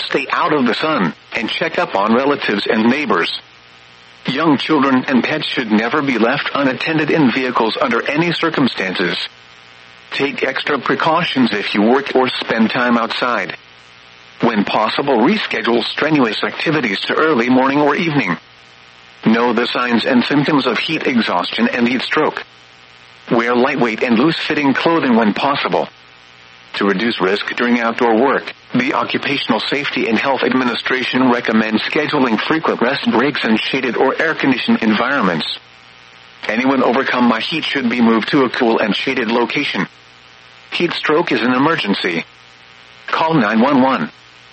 stay out of the sun, and check up on relatives and neighbors. Young children and pets should never be left unattended in vehicles under any circumstances. Take extra precautions if you work or spend time outside. When possible, reschedule strenuous activities to early morning or evening. Know the signs and symptoms of heat exhaustion and heat stroke. Wear lightweight and loose-fitting clothing when possible. To reduce risk during outdoor work, the Occupational Safety and Health Administration recommends scheduling frequent rest breaks in shaded or air-conditioned environments. Anyone overcome by heat should be moved to a cool and shaded location. Heat stroke is an emergency. Call 911.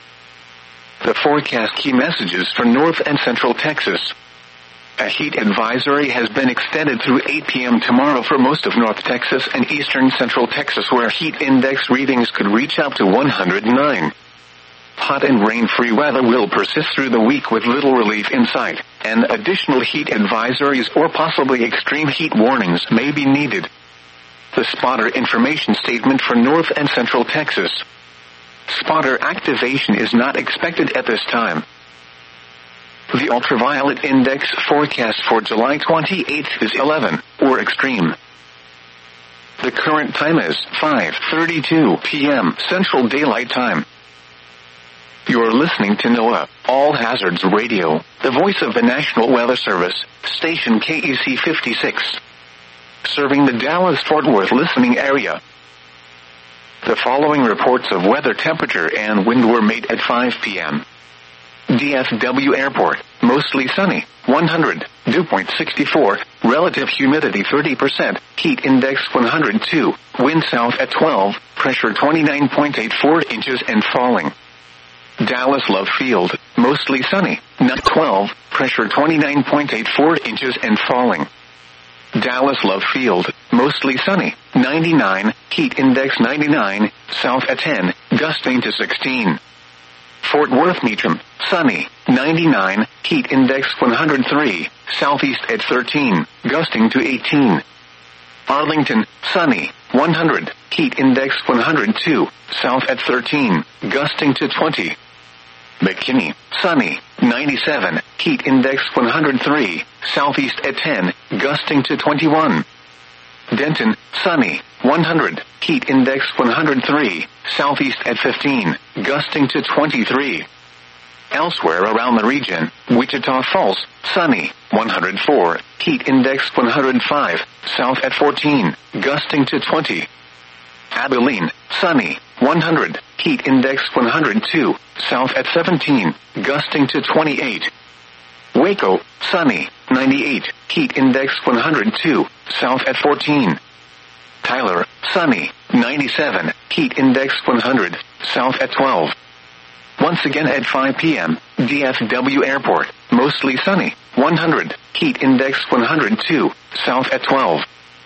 The forecast key messages for North and Central Texas. A heat advisory has been extended through 8 p.m. tomorrow for most of North Texas and eastern Central Texas, where heat index readings could reach up to 109. Hot and rain-free weather will persist through the week with little relief in sight, and additional heat advisories or possibly extreme heat warnings may be needed. The spotter information statement for North and Central Texas. Spotter activation is not expected at this time. The ultraviolet index forecast for July 28th is 11, or extreme. The current time is 5:32 p.m. Central Daylight Time. You're listening to NOAA, All Hazards Radio, the voice of the National Weather Service, station KEC 56. Serving the Dallas-Fort Worth listening area. The following reports of weather, temperature, and wind were made at 5 p.m. DFW Airport, mostly sunny, 100, dew point 64, relative humidity 30%, heat index 102, wind south at 12, pressure 29.84 inches and falling. Dallas Love Field, mostly sunny, 12, pressure 29.84 inches and falling. Dallas Love Field, mostly sunny, 99, heat index 99, south at 10, gusting to 16. Fort Worth Meacham, sunny, 99, heat index 103, southeast at 13, gusting to 18. Arlington, sunny, 100, heat index 102, south at 13, gusting to 20. McKinney, sunny, 97, heat index 103, southeast at 10, gusting to 21. Denton, sunny, 100, heat index 103, southeast at 15, gusting to 23. Elsewhere around the region, Wichita Falls, sunny, 104, heat index 105, south at 14, gusting to 20. Abilene, sunny, 100, heat index 102, south at 17, gusting to 28. Waco, sunny, 98, heat index 102, south at 14. Tyler, sunny, 97, heat index 100, south at 12. Once again at 5 p.m., DFW Airport, mostly sunny, 100, heat index 102, south at 12.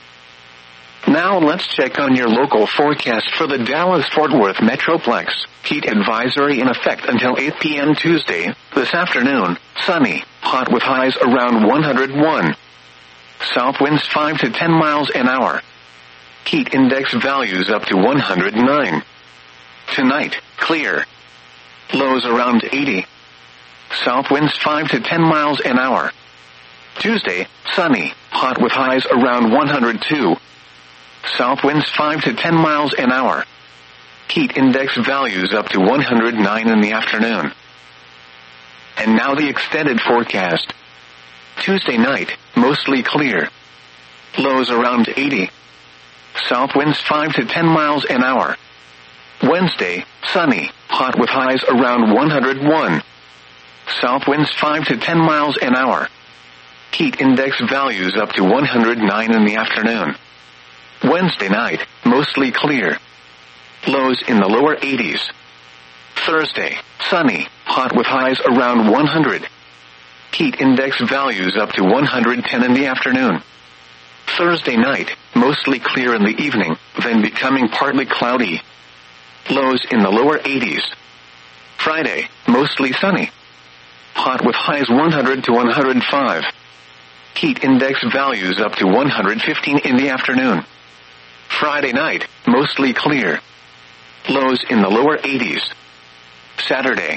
Now let's check on your local forecast for the Dallas-Fort Worth Metroplex. Heat advisory in effect until 8 p.m. Tuesday, this afternoon, sunny, hot with highs around 101. South winds 5 to 10 miles an hour. Heat index values up to 109. Tonight, clear. Lows around 80. South winds 5 to 10 miles an hour. Tuesday, sunny, hot with highs around 102. South winds 5 to 10 miles an hour. Heat index values up to 109 in the afternoon. And now the extended forecast. Tuesday night, mostly clear. Lows around 80. South winds 5 to 10 miles an hour. Wednesday, sunny, hot with highs around 101. South winds 5 to 10 miles an hour. Heat index values up to 109 in the afternoon. Wednesday night, mostly clear. Lows in the lower 80s. Thursday, sunny, hot with highs around 100. Heat index values up to 110 in the afternoon. Thursday night, mostly clear in the evening, then becoming partly cloudy. Lows in the lower 80s. Friday, mostly sunny. Hot with highs 100 to 105. Heat index values up to 115 in the afternoon. Friday night, mostly clear. Lows in the lower 80s. Saturday,